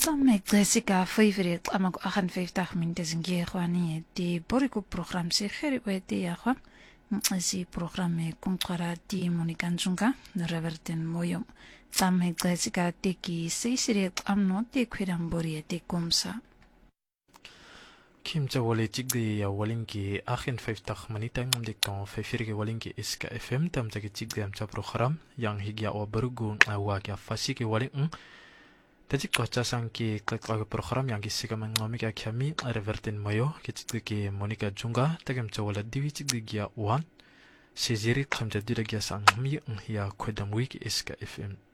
Samek Jessica favorite amak 58 minuten zingi khwani di boriku program si kheri weti ya khwa si program e kontrara di Monikan Junga reverten moyo Samek Jessica teki seisiri amno di kwedam bori di kumsa Kim wale chigde ya walinki 58 menit de kan fefirge walinki iska FM tam take chigde amcha program yang higya o bergu wa kya fasiki walin Tadi kaca sangki klik program yang kisah mengalami kami revertin mayo kita ke Monica Junga tegam cawala diwi cik dia wan sejiri kam jadi lagi sang mi ya kodam wiki iska FM